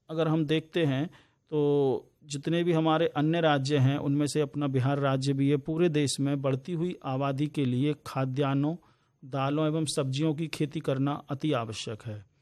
अगर हम देखते हैं तो जितने भी हमारे अन्य राज्य हैं उनमें से अपना बिहार राज्य भी है। पूरे देश में बढ़ती हुई आबादी के लिए खाद्यान्नों, दालों एवं सब्जियों की खेती करना अति आवश्यक है।